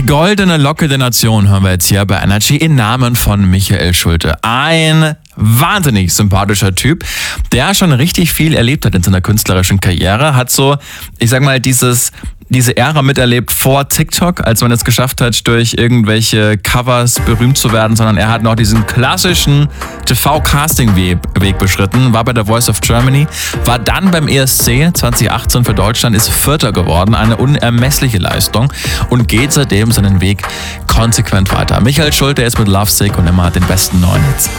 Die goldene Locke der Nation hören wir jetzt hier bei Energy im Namen von Michael Schulte. Ein wahnsinnig sympathischer Typ, der schon richtig viel erlebt hat in seiner künstlerischen Karriere, hat so, ich sag mal, diese Ära miterlebt vor TikTok, als man es geschafft hat, durch irgendwelche Covers berühmt zu werden, sondern er hat noch diesen klassischen TV-Casting-Weg beschritten, war bei der Voice of Germany, war dann beim ESC 2018 für Deutschland, ist Vierter geworden, eine unermessliche Leistung und geht seitdem seinen Weg konsequent weiter. Michael Schulte ist mit Lovesick und immer den besten neuen Hits.